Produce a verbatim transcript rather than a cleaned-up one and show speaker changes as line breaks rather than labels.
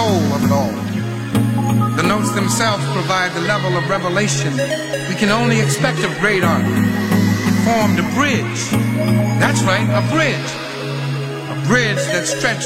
soul of it all. The notes themselves provide the level of revelation we can only expect of great art. It formed a bridge. That's right, a bridge. A bridge that stretched